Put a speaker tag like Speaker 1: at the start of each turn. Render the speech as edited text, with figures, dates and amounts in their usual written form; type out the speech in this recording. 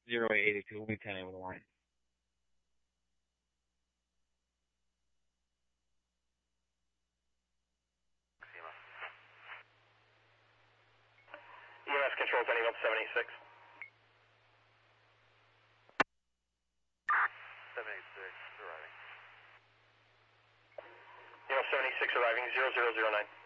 Speaker 1: 0882, we 10 over the line.
Speaker 2: EMS control pending up 786.
Speaker 3: 786 arriving.
Speaker 2: EMS 76 arriving, 0009.